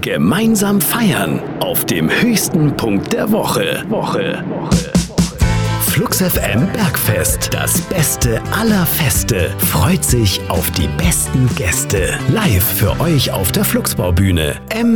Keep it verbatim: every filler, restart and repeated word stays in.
Gemeinsam feiern auf dem höchsten Punkt der Woche. Woche. Woche. Flux F M Bergfest, das Beste aller Feste, freut sich auf die besten Gäste. Live für euch auf der Fluxbaubühne. M